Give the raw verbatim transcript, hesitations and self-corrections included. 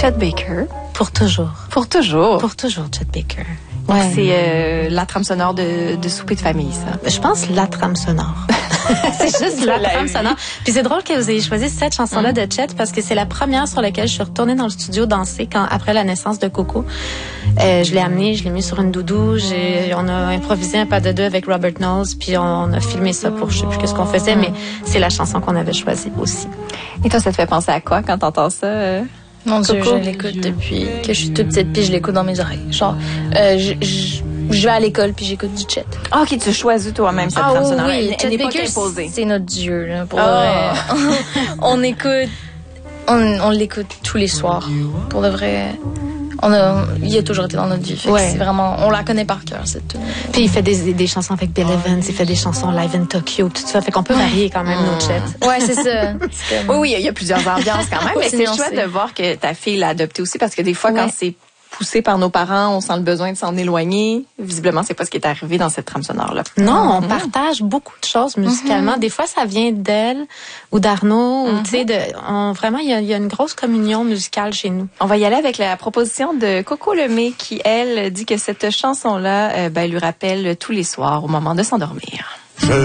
Chet Baker. Pour toujours. Pour toujours. Pour toujours, Chet Baker. Ouais. C'est euh, la trame sonore de, de souper de famille, ça. Je pense la trame sonore. C'est juste la trame sonore. Puis c'est drôle que vous ayez choisi cette chanson-là mm. de Chet parce que c'est la première sur laquelle je suis retournée dans le studio danser quand après la naissance de Coco. Euh, je l'ai amené, je l'ai mis sur une doudou. J'ai, on a improvisé un pas de deux avec Robert Knowles, puis on a filmé ça pour je sais plus qu'est-ce qu'on faisait, mais c'est la chanson qu'on avait choisie aussi. Et toi, ça te fait penser à quoi quand t'entends ça? Euh... Mon Dieu, Coco? Je l'écoute depuis que je suis toute petite, puis je l'écoute dans mes oreilles. Genre, euh, je, je, je vais à l'école, puis j'écoute du Chet. Ah, ok, tu choisis toi-même cette ah, trame sonore. Oui, elle, elle n'est pas imposée. C'est notre Dieu, là, pour oh. vrai. On écoute, on, on l'écoute tous les soirs, pour de vrai. On a, il a toujours été dans notre vie. Fait ouais. C'est vraiment, on la connaît par cœur, cette tune. Puis il fait des, des chansons avec Bill Evans, il fait des chansons live in Tokyo, tout ça. Fait qu'on peut varier quand même mmh. nos Chets. Ouais, c'est ça. C'est comme... Oui, oui, il y a plusieurs ambiances quand même. Mais c'est chouette de voir que ta fille l'a adopté aussi parce que des fois, ouais. quand c'est poussé par nos parents, on sent le besoin de s'en éloigner. Visiblement, c'est pas ce qui est arrivé dans cette trame sonore-là. Non, on mmh. partage beaucoup de choses musicalement. Mmh. Des fois, ça vient d'elle ou d'Arnaud. Mmh. Ou, tu sais, de, on, vraiment, il y, y a une grosse communion musicale chez nous. On va y aller avec la proposition de Coco Lemay qui, elle, dit que cette chanson-là, euh, ben, lui rappelle tous les soirs au moment de s'endormir.